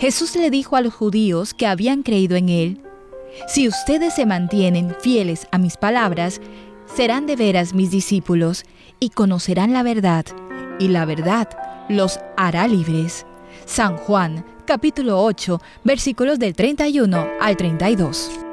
Jesús le dijo a los judíos que habían creído en él: si ustedes se mantienen fieles a mis palabras, serán de veras mis discípulos y conocerán la verdad, y la verdad los hará libres. San Juan, capítulo 8, versículos del 31 al 32.